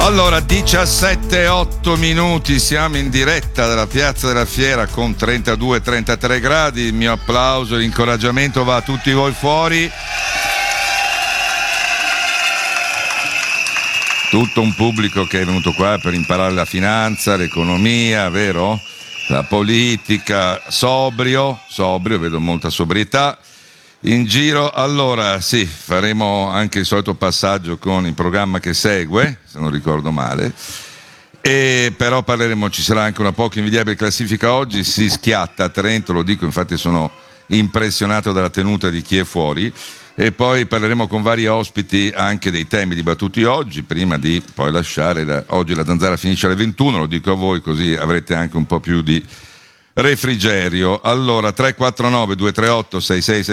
Allora, 17:08 minuti, siamo in diretta dalla Piazza della Fiera con 32-33 gradi. Il mio applauso, l'incoraggiamento va a tutti voi fuori. Tutto un pubblico che è venuto qua per imparare la finanza, l'economia, vero? La politica, sobrio, vedo molta sobrietà in giro. Allora sì, faremo anche il solito passaggio con il programma che segue, se non ricordo male, e però parleremo, ci sarà anche una poco invidiabile classifica oggi. Si schiatta a Trento, lo dico, infatti sono impressionato dalla tenuta di chi è fuori, e poi parleremo con vari ospiti anche dei temi dibattuti oggi, prima di poi lasciare oggi la zanzara finisce alle 21, lo dico a voi così avrete anche un po' più di refrigerio. Allora 349 238 66